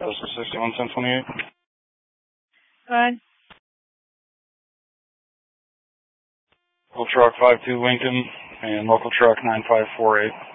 Postal 611028. Go ahead. Local truck 52 Lincoln and local truck 9548.